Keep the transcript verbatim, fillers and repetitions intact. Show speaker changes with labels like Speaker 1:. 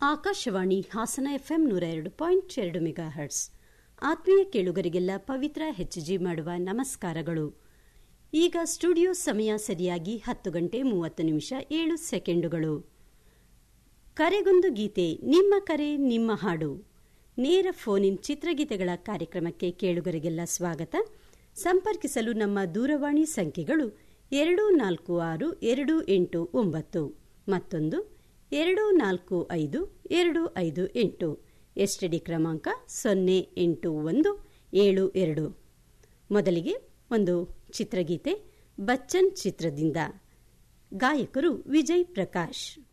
Speaker 1: Akashvani Hassan FM ನೂರ ಎರಡು point ಎರಡು ಮೆಗಾ ಹರ್ಟ್ಸ್. ಆತ್ಮೀಯ ಕೇಳುಗರಿಗೆಲ್ಲ ಪವಿತ್ರ ಹೆಚ್ಜಿ ಮಾಡುವ ನಮಸ್ಕಾರಗಳು. ಈಗ ಸ್ಟುಡಿಯೋ ಸಮಯ ಸರಿಯಾಗಿ ಹತ್ತು ಗಂಟೆ ಮೂವತ್ತು ನಿಮಿಷ ಏಳು ಸೆಕೆಂಡುಗಳು. ಕರೆಗೊಂದು ಗೀತೆ, ನಿಮ್ಮ ಕರೆ ನಿಮ್ಮ ಹಾಡು, ನೇರ ಫೋನ್ ಇನ್ ಚಿತ್ರಗೀತೆಗಳ ಕಾರ್ಯಕ್ರಮಕ್ಕೆ ಕೇಳುಗರಿಗೆಲ್ಲ ಸ್ವಾಗತ. ಸಂಪರ್ಕಿಸಲು ನಮ್ಮ ದೂರವಾಣಿ ಸಂಖ್ಯೆಗಳು ಎರಡು ನಾಲ್ಕು ಆರು ಎರಡು ಎಂಟು ಒಂಬತ್ತು, ಮತ್ತೊಂದು ಎರಡು ನಾಲ್ಕು ಐದು ಎರಡು ಐದು ಎಂಟು. ಎಸ್ಟಿಡಿ ಕ್ರಮಾಂಕ ಸೊನ್ನೆ ಎಂಟು ಒಂದು ಏಳು ಎರಡು. ಮೊದಲಿಗೆ ಒಂದು ಚಿತ್ರಗೀತೆ, ಬಚ್ಚನ್ ಚಿತ್ರದಿಂದ. ಗಾಯಕರು ವಿಜಯ್ ಪ್ರಕಾಶ್.